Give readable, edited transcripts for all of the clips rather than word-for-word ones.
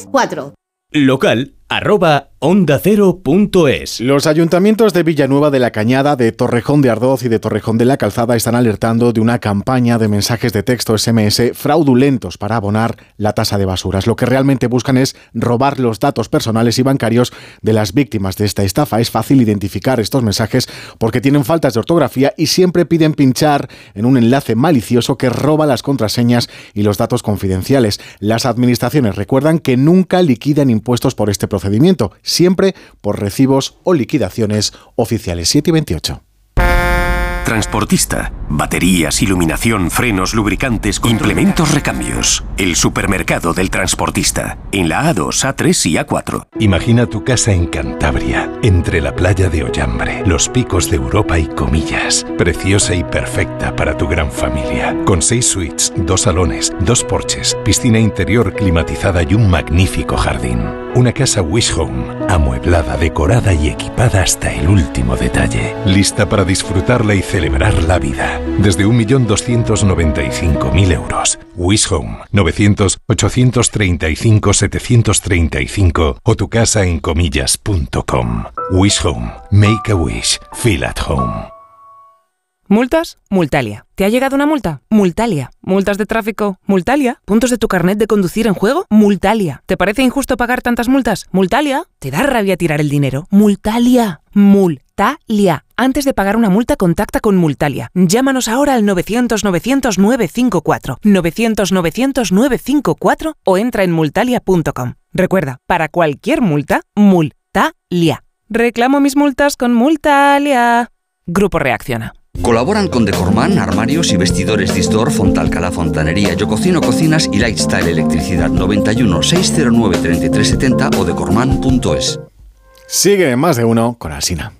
4. Local @ondacero.es. Los ayuntamientos de Villanueva de la Cañada, de Torrejón de Ardoz y de Torrejón de la Calzada están alertando de una campaña de mensajes de texto SMS fraudulentos para abonar la tasa de basuras. Lo que realmente buscan es robar los datos personales y bancarios de las víctimas de esta estafa. Es fácil identificar estos mensajes porque tienen faltas de ortografía y siempre piden pinchar en un enlace malicioso que roba las contraseñas y los datos confidenciales. Las administraciones recuerdan que nunca liquidan impuestos por este procedimiento, siempre por recibos o liquidaciones oficiales. 7:28. Transportista, baterías, iluminación, frenos, lubricantes, implementos, recambios. El supermercado del transportista. En la A2, A3 y A4. Imagina tu casa en Cantabria, entre la playa de Ollambre, los picos de Europa y Comillas. Preciosa y perfecta para tu gran familia. Con 6 suites, 2 salones, 2 porches, piscina interior climatizada y un magnífico jardín. Una casa Wish Home, amueblada, decorada y equipada hasta el último detalle. Lista para disfrutarla y celebrar la vida. Desde 1.295.000 euros. Wish Home, 900-835-735 o tu casa en comillas.com. Wish Home, make a wish, feel at home. ¿Multas? Multalia. ¿Te ha llegado una multa? Multalia. ¿Multas de tráfico? Multalia. ¿Puntos de tu carnet de conducir en juego? Multalia. ¿Te parece injusto pagar tantas multas? Multalia. ¿Te da rabia tirar el dinero? Multalia. Multalia. Antes de pagar una multa, contacta con Multalia. Llámanos ahora al 900-900-954. 900-900-954 o entra en multalia.com. Recuerda, para cualquier multa, Multalia. Reclamo mis multas con Multalia. Grupo Reacciona. Colaboran con Decorman, armarios y vestidores Distor, Fontalcala Fontanería, Yo Cocino Cocinas y Lifestyle Electricidad. 91 609 3370 o decorman.es. Sigue Más de Uno con Alsina.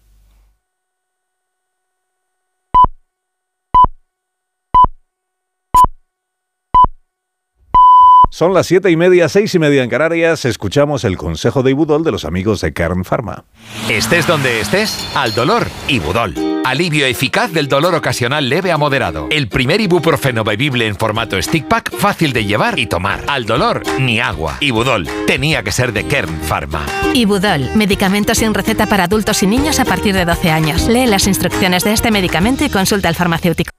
Son las 7:30, 6:30 en Canarias. Escuchamos el consejo de Ibudol de los amigos de Kern Pharma. Estés donde estés, al dolor, Ibudol. Alivio eficaz del dolor ocasional leve a moderado. El primer ibuprofeno bebible en formato stick pack, fácil de llevar y tomar. Al dolor, ni agua. Ibudol. Tenía que ser de Kern Pharma. Ibudol. Medicamento sin receta para adultos y niños a partir de 12 años. Lee las instrucciones de este medicamento y consulta al farmacéutico.